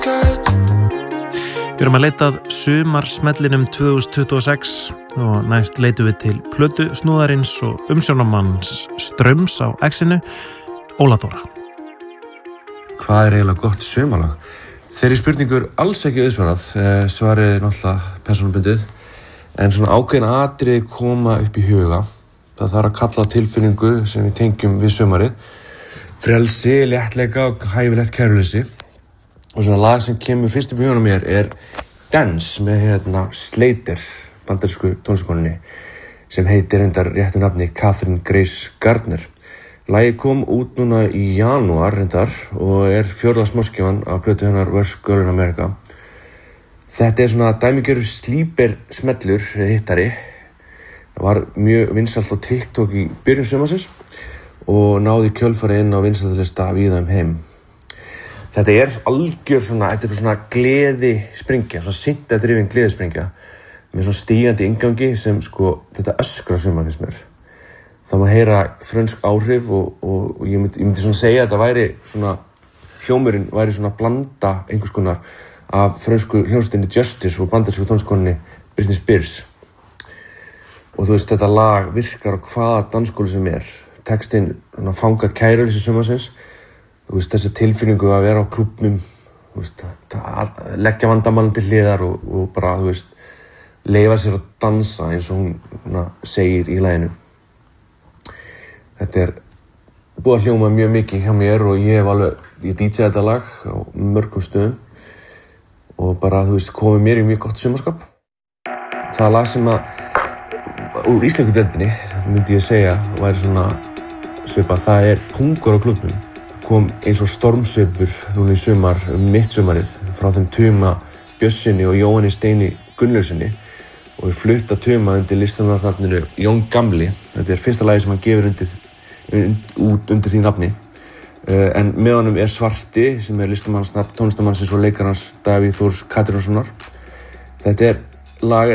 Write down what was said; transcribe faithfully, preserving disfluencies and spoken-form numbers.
Við erum að leita að sumarsmellinum tvö þúsund tuttugu og sex og næst leitum við til plötu snúðarins og umsjónarmanns Ströms á X-inu, Óla Þóra. Hvað er eiginlega gott sumarlag? Þeirri spurningur alls ekki auðsvarað, svarið er náttúrulega persónubundið, en svona ákveðin atriði koma upp í huga. Það þarf að kalla á tilfinningu sem við tengjum við sumarið, frelsi, léttleika og hæfilegt kæruleysi. Og svona lag sem kemur fyrst upp í huganum mér er Dance með hérna Slater, bandarísku tónlistakonunni, sem heitir reyndar réttu nafni Kathryn Grace Gardner. Lagið kom út núna í janúar reyndar og er fjórða smáskífan af plötu hennar Worst Girl in America. Þetta er svona dæmigerður sleeper smellur hittari. Það var mjög vinsælt á TikTok í byrjun sumarsins og náði kjölfarið inn á vinsældarlista víða um heim. Þetta er algjör svona, þetta er svona gleði sprengja, svona syntadrifin gleði sprengja með svona stígandi inngangi sem sko, þetta öskra sumar finnst mér. Það má heyra frönsk áhrif og, og, og ég, myndi, ég myndi svona segja að þetta væri svona, hljómurinn væri svona blanda einhvers konar af frönsku hljómsveitinni Justice og bandarísku tónlistarkonunni Britney Spears. Og þú veist, þetta lag virkar á hvaða dansskóli sem er. Textinn fangar kæruleysi sumarsins. Þú veist, þessi tilfinningu að vera á klúbbnum, þú veist, að leggja vandamálinn til hliðar og, og bara, þú veist, leyfa sér að dansa eins og hún na, segir í laginu. Þetta er búið að hljóma mjög mikið hjá mér og ég hef alveg, ég D J þetta lag á mörgum stöðum og bara, þú veist, komið mér í mjög gott sumarskap. Það er lag sem að, úr íslensku deildinni, myndi ég segja, væri svona svipað, það er hungur á klúbbnum. Kom eins og stormsveipur núna í sumar, um mitt sumarið, frá þeim Tuma Bjössinni og Jóhanni Steini Gunnlausinni og við flutta Tuma undir listamannsnafninu Jón Gamli. Þetta er fyrsta lagi sem hann gefur undir, und, út undir því nafni. Uh, en með honum er Svarti, sem er listamannsnafn tónlistarmannsins og leikarans Davíð Þórs Katrínasonar. Þetta er lag